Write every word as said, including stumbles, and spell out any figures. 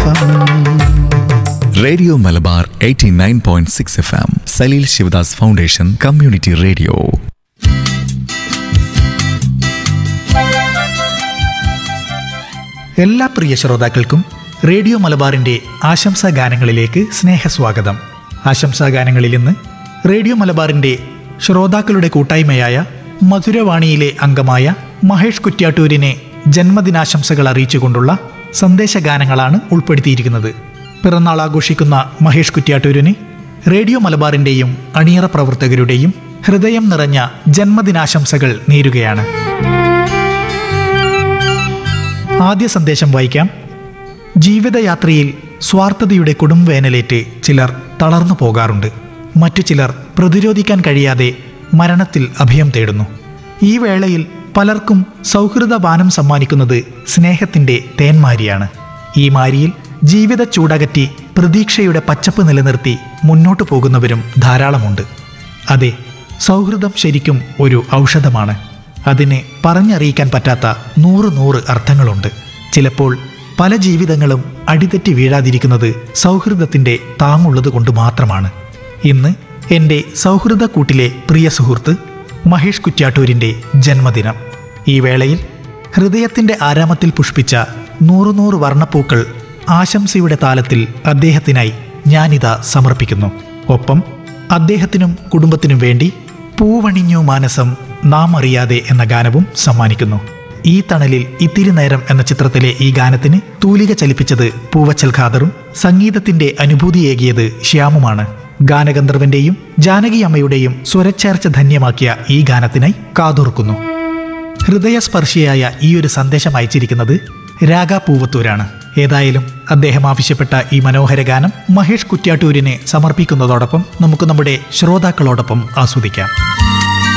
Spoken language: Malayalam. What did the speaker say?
F M. Radio Malabar eighty nine point six F M. Saleel Sivadas foundation community radio. എല്ലാ പ്രിയ ശ്രോതാക്കൾക്കും റേഡിയോ മലബാറിൻ്റെ ആശംസാ ഗാനങ്ങളിലേക്ക് സ്നേഹസ്വാഗതം. ആശംസാ ഗാനങ്ങളിൽ ഇന്ന് റേഡിയോ മലബാറിൻ്റെ ശ്രോതാക്കളുടെ കൂട്ടായ്മയായ മധുരവാണിയിലെ അംഗമായ മഹേഷ് കുറ്റ്യാട്ടൂരിനെ ജന്മദിനാശംസകൾ അറിയിച്ചുകൊണ്ടുള്ള സന്ദേശഗാനങ്ങളാണ് ഉൾപ്പെടുത്തിയിരിക്കുന്നത്. പിറന്നാൾ ആഘോഷിക്കുന്ന മഹേഷ് കുറ്റ്യാട്ടൂരിന് റേഡിയോ മലബാറിൻ്റെയും അണിയറ പ്രവർത്തകരുടെയും ഹൃദയം നിറഞ്ഞ ജന്മദിനാശംസകൾ നേരുകയാണ്. ആദ്യ സന്ദേശം വായിക്കാം. ജീവിതയാത്രയിൽ സ്വാർത്ഥതയുടെ കൊടുംവേനലേറ്റ് ചിലർ തളർന്നു പോകാറുണ്ട്. മറ്റു ചിലർ പ്രതിരോധിക്കാൻ കഴിയാതെ മരണത്തിൽ അഭയം തേടുന്നു. ഈ വേളയിൽ പലർക്കും സൗഹൃദപാനം സമ്മാനിക്കുന്നത് സ്നേഹത്തിൻ്റെ തേന്മാരിയാണ്. ഈ മാരിയിൽ ജീവിത ചൂടകറ്റി പ്രതീക്ഷയുടെ പച്ചപ്പ് നിലനിർത്തി മുന്നോട്ടു പോകുന്നവരും ധാരാളമുണ്ട്. അതെ, സൗഹൃദം ശരിക്കും ഒരു ഔഷധമാണ്. അതിനെ പറഞ്ഞറിയിക്കാൻ പറ്റാത്ത നൂറ് നൂറ് അർത്ഥങ്ങളുണ്ട്. ചിലപ്പോൾ പല ജീവിതങ്ങളും അടിതെറ്റി വീഴാതിരിക്കുന്നത് സൗഹൃദത്തിൻ്റെ താങ്ങുള്ളത് കൊണ്ട് മാത്രമാണ്. ഇന്ന് എൻ്റെ സൗഹൃദ കൂട്ടിലെ പ്രിയ സുഹൃത്ത് മഹേഷ് കുറ്റ്യാട്ടൂരിൻ്റെ ജന്മദിനം. ഈ വേളയിൽ ഹൃദയത്തിൻ്റെ ആരാമത്തിൽ പുഷ്പിച്ച നൂറ് നൂറ് വർണ്ണപ്പൂക്കൾ ആശംസയുടെ താലത്തിൽ അദ്ദേഹത്തിനായി ഞാനിതാ സമർപ്പിക്കുന്നു. ഒപ്പം അദ്ദേഹത്തിനും കുടുംബത്തിനും വേണ്ടി പൂവണിഞ്ഞു മാനസം നാം അറിയാതെ എന്ന ഗാനവും സമ്മാനിക്കുന്നു. ഈ തണലിൽ ഇത്തിരി നേരം എന്ന ചിത്രത്തിലെ ഈ ഗാനത്തിന് തൂലിക ചലിപ്പിച്ചത് പൂവച്ചൽ ഖാദറും സംഗീതത്തിന്റെ അനുഭൂതിയേകിയത് ശ്യാമുമാണ്. ഗാനഗന്ധർവന്റെയും ജാനകി അമ്മയുടെയും സ്വരച്ചേർച്ച ധന്യമാക്കിയ ഈ ഗാനത്തിനായി കാതോർക്കുന്നു. ഹൃദയസ്പർശിയായ ഈ ഒരു സന്ദേശം അയച്ചിരിക്കുന്നത് രാഗ പൂവത്തൂരാണ്. ഏതായാലും അദ്ദേഹം ആവശ്യപ്പെട്ട ഈ മനോഹര ഗാനം മഹേഷ് കുറ്റ്യാട്ടൂരിനെ സമർപ്പിക്കുന്നതോടൊപ്പം നമുക്ക് നമ്മുടെ ശ്രോതാക്കളോടൊപ്പം ആസ്വദിക്കാം.